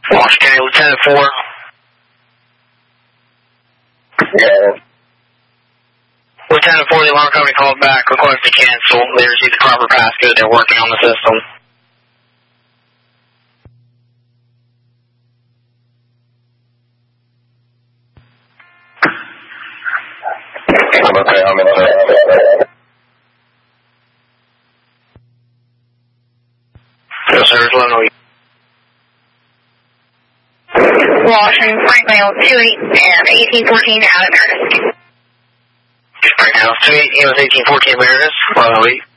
Washington County, Lieutenant 4. Yeah. Lieutenant 4, the alarm company called back, request to cancel. They received the proper passcode. They're working on the system. Okay, I'm in Yes, sir. It's Leno. Washington, Franklin, 1814 out of Meredith. Right now, 218 was 1814 Meredith. Leno.